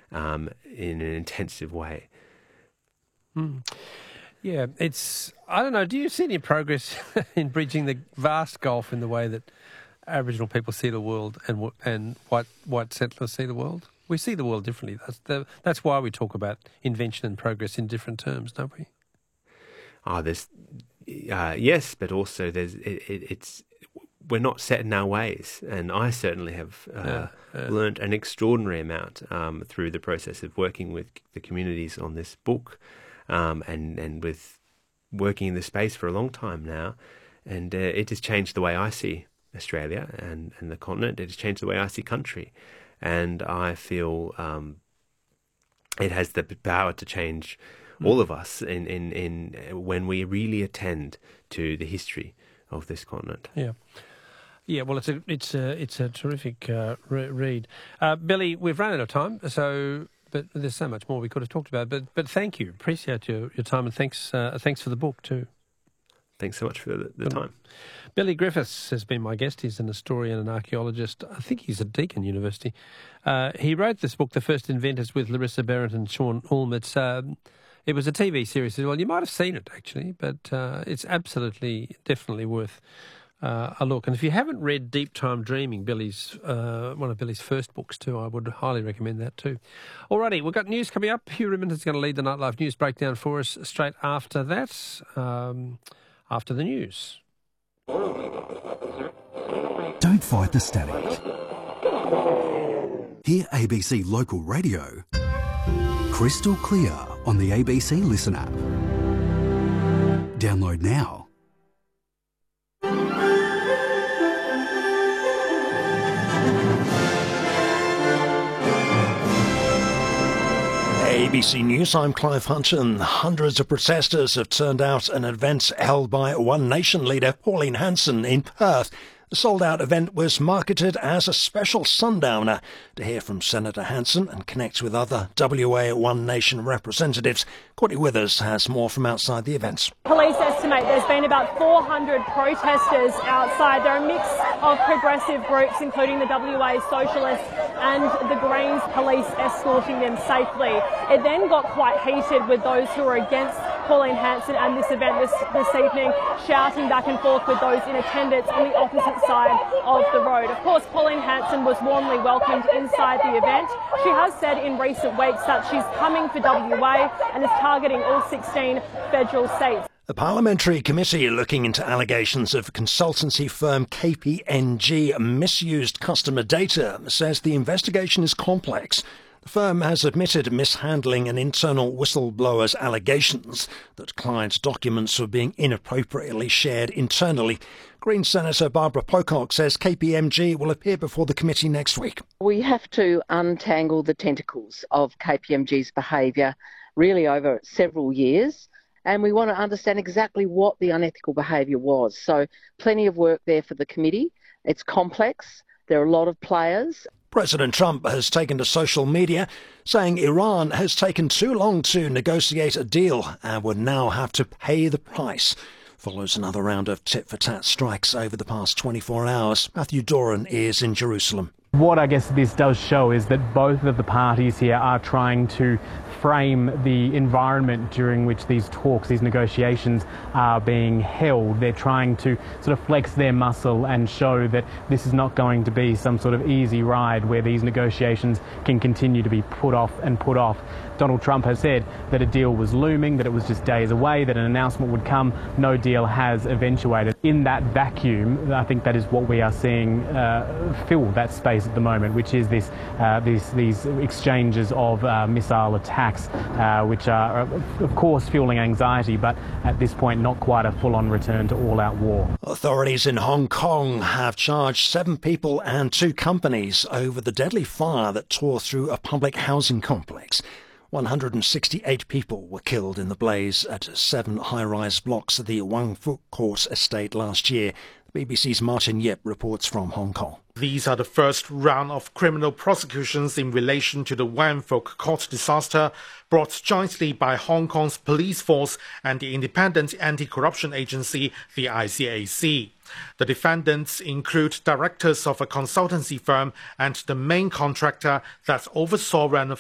in an intensive way. Yeah, I don't know, do you see any progress in bridging the vast gulf in the way that Aboriginal people see the world and white settlers see the world? We see the world differently. That's why we talk about invention and progress in different terms, don't we? Yes, but also we're not set in our ways, and I certainly have learnt an extraordinary amount through the process of working with the communities on this book, and with working in this space for a long time now, and it has changed the way I see Australia and the continent. It has changed the way I see country, and I feel it has the power to change all of us in when we really attend to the history of this continent. Yeah. Well, it's a terrific read, Billy. We've run out of time, but there's so much more we could have talked about. But thank you, appreciate your time, and thanks for the book too. Thanks so much for the time. Billy Griffiths has been my guest. He's an historian and archaeologist. I think he's at Deakin University. He wrote this book, The First Inventors, with Larissa Barrett and Sean Ulm. It was a TV series as well. You might have seen it, actually, but it's definitely worth a look. And if you haven't read Deep Time Dreaming, one of Billy's first books too, I would highly recommend that too. Alrighty, we've got news coming up. Hugh Rimmond is going to lead the Nightlife News Breakdown for us straight after that, after the news. Don't fight the static. Hear ABC Local Radio crystal clear on the ABC Listen app. Download now. ABC News, I'm Clive Hutton. Hundreds of protesters have turned out at an event held by One Nation leader Pauline Hanson in Perth. The sold-out event was marketed as a special sundowner. To hear from Senator Hanson and connect with other WA One Nation representatives, Courtney Withers has more from outside the event. Police estimate there's been about 400 protesters outside. They're a mix of progressive groups, including the WA Socialists and the Greens police escorting them safely. It then got quite heated with those who were against Pauline Hanson and this event this evening, shouting back and forth with those in attendance on the opposite side of the road. Of course, Pauline Hanson was warmly welcomed inside the event. She has said in recent weeks that she's coming for WA and is targeting all 16 federal seats. The Parliamentary Committee looking into allegations of consultancy firm KPMG misused customer data says the investigation is complex. The firm has admitted mishandling an internal whistleblower's allegations that client documents were being inappropriately shared internally. Green Senator Barbara Pocock says KPMG will appear before the committee next week. We have to untangle the tentacles of KPMG's behaviour really over several years, and we want to understand exactly what the unethical behaviour was. So plenty of work there for the committee. It's complex. There are a lot of players. President Trump has taken to social media, saying Iran has taken too long to negotiate a deal and would now have to pay the price. Follows another round of tit-for-tat strikes over the past 24 hours. Matthew Doran is in Jerusalem. What I guess this does show is that both of the parties here are trying to frame the environment during which these talks, these negotiations are being held. They're trying to sort of flex their muscle and show that this is not going to be some sort of easy ride where these negotiations can continue to be put off and put off. Donald Trump has said that a deal was looming, that it was just days away, that an announcement would come. No deal has eventuated. In that vacuum, I think that is what we are seeing fill that space at the moment, which is these exchanges of missile attacks, which are, of course, fueling anxiety, but at this point not quite a full-on return to all-out war. Authorities in Hong Kong have charged 7 people and 2 companies over the deadly fire that tore through a public housing complex. 168 people were killed in the blaze at 7 high-rise blocks of the Wang Fuk Court estate last year. The BBC's Martin Yip reports from Hong Kong. These are the first round of criminal prosecutions in relation to the Wang Fuk Court disaster, brought jointly by Hong Kong's police force and the independent anti-corruption agency, the ICAC. The defendants include directors of a consultancy firm and the main contractor that oversaw renovation